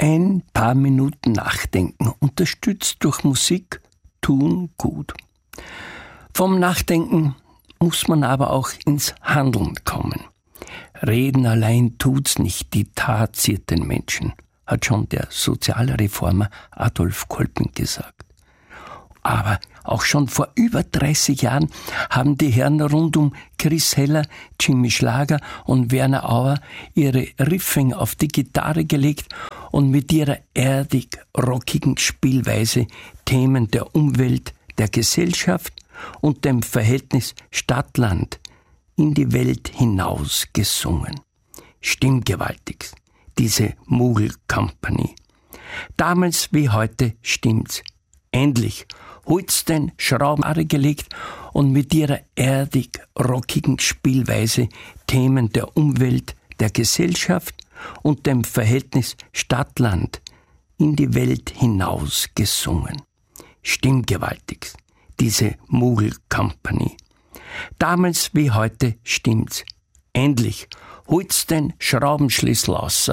Ein paar Minuten nachdenken, unterstützt durch Musik, tun gut. Vom Nachdenken muss man aber auch ins Handeln kommen. Reden allein tut's nicht, die Tat ziert den Menschen, hat schon der Sozialreformer Adolf Kolping gesagt. Aber auch schon vor über 30 Jahren haben die Herren rund um Chris Heller, Jimmy Schlager und Werner Auer ihre Riffing auf die Gitarre gelegt und mit ihrer erdig rockigen Spielweise Themen der Umwelt, der Gesellschaft und dem Verhältnis Stadt-Land in die Welt hinaus gesungen. Stimmgewaltig, diese Moogel Company. Damals wie heute stimmt's. Endlich holt's den Schrauben gelegt und mit ihrer erdig rockigen Spielweise Themen der Umwelt, der Gesellschaft und dem Verhältnis Stadt-Land in die Welt hinaus gesungen. Stimmgewaltig, diese Moogel Company. Damals wie heute stimmt's. Endlich holt's den Schraubenschlüssel raus